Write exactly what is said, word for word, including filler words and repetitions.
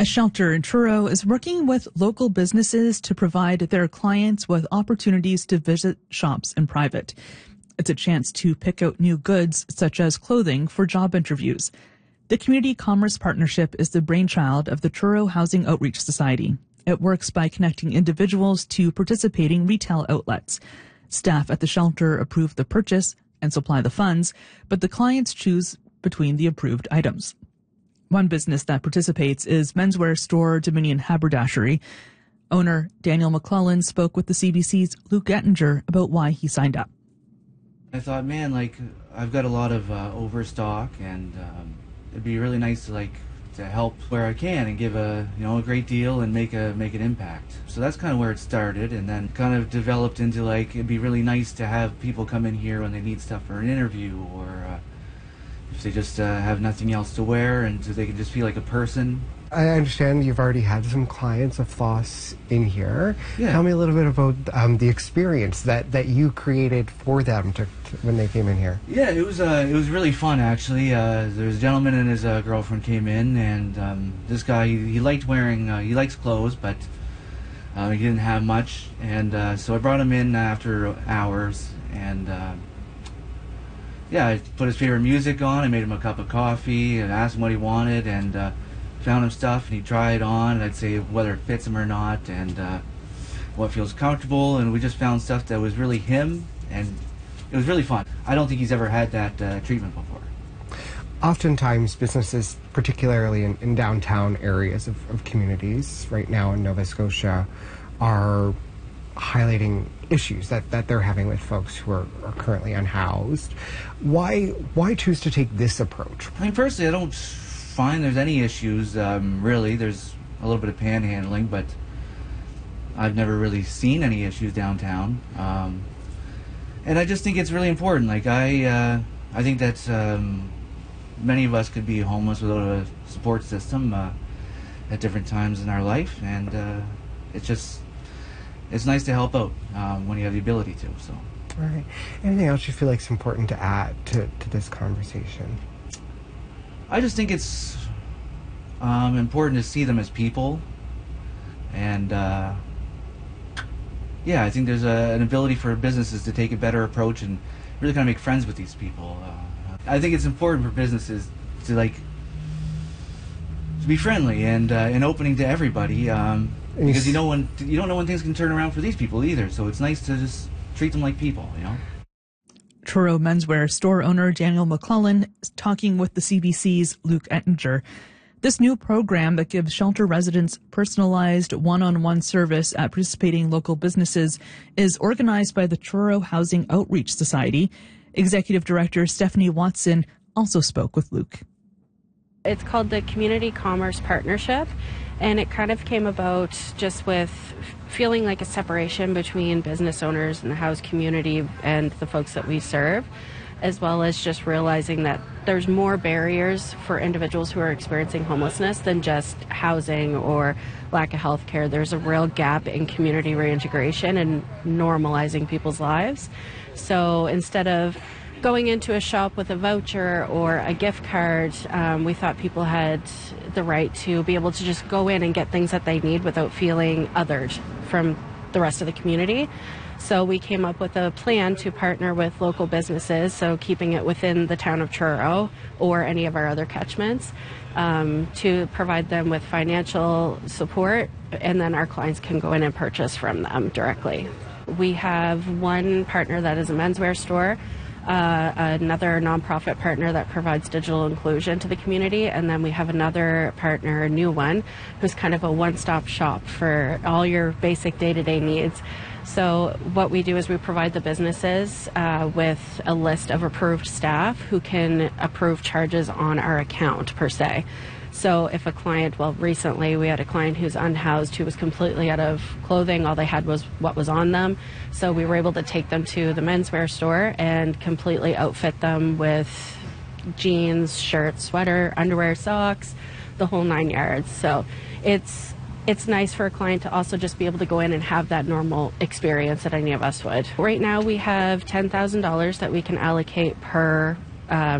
A shelter in Truro is working with local businesses to provide their clients with opportunities to visit shops in private. It's a chance to pick out new goods, such as clothing, for job interviews. The Community Commerce Partnership is the brainchild of the Truro Housing Outreach Society. It works by connecting individuals to participating retail outlets. Staff at the shelter approve the purchase and supply the funds, but the clients choose between the approved items. One business that participates is menswear store Dominion Haberdashery. Owner Daniel McClellan spoke with the C B C's Luke Ettinger about why he signed up. I thought, man, like, I've got a lot of uh, overstock, and um, it'd be really nice to, like, to help where I can and give a, you know, a great deal and make a make an impact. So that's kind of where it started, and then kind of developed into, like, it'd be really nice to have people come in here when they need stuff for an interview, or uh, if they just uh, have nothing else to wear, and so they can just feel like a person. I understand you've already had some clients of Floss in here. Yeah. Tell me a little bit about um, the experience that, that you created for them to, to, when they came in here. Yeah, it was uh, it was really fun, actually. Uh, there was a gentleman and his uh, girlfriend came in, and um, this guy, he, he liked wearing, uh, he likes clothes, but uh, he didn't have much, and uh, so I brought him in after hours, and uh, yeah, I put his favorite music on, I made him a cup of coffee, and asked him what he wanted, and uh, found him stuff, and he'd try it on, and I'd say whether it fits him or not, and uh, what feels comfortable, and we just found stuff that was really him, and it was really fun. I don't think he's ever had that uh, treatment before. Oftentimes, businesses, particularly in, in downtown areas of, of communities right now in Nova Scotia, are highlighting issues that, that they're having with folks who are, are currently unhoused. Why, why choose to take this approach? I mean, personally, I don't find there's any issues, um, really. There's a little bit of panhandling, but I've never really seen any issues downtown. Um, and I just think it's really important. Like, I, uh, I think that um, many of us could be homeless without a support system uh, at different times in our life, and uh, it's just, it's nice to help out um, when you have the ability to. So. All right. Anything else you feel like is important to add to, to this conversation? I just think it's um, important to see them as people, and uh, yeah, I think there's a, an ability for businesses to take a better approach and really kind of make friends with these people. Uh, I think it's important for businesses to like to be friendly and uh, and opening to everybody, um, because you know when you don't know when things can turn around for these people either. So it's nice to just treat them like people, you know. Truro menswear store owner Daniel McClellan is talking with the C B C's Luke Ettinger. This new program that gives shelter residents personalized one-on-one service at participating local businesses is organized by the Truro Housing Outreach Society. Executive Director Stephanie Watson also spoke with Luke. It's called the Community Commerce Partnership, and it kind of came about just with feeling like a separation between business owners and the house community and the folks that we serve, as well as just realizing that there's more barriers for individuals who are experiencing homelessness than just housing or lack of health care. There's a real gap in community reintegration and normalizing people's lives. So instead of going into a shop with a voucher or a gift card, um, we thought people had the right to be able to just go in and get things that they need without feeling othered from the rest of the community. So we came up with a plan to partner with local businesses, so keeping it within the town of Truro or any of our other catchments, um, to provide them with financial support, and then our clients can go in and purchase from them directly. We have one partner that is a menswear store, Uh, another nonprofit partner that provides digital inclusion to the community, and then we have another partner, a new one, who's kind of a one-stop shop for all your basic day-to-day needs. So what we do is we provide the businesses uh, with a list of approved staff who can approve charges on our account, per se. So if a client, well, recently we had a client who's unhoused who was completely out of clothing. All they had was what was on them. So we were able to take them to the menswear store and completely outfit them with jeans, shirts, sweater, underwear, socks, the whole nine yards. So it's it's nice for a client to also just be able to go in and have that normal experience that any of us would. Right now we have ten thousand dollars that we can allocate per um,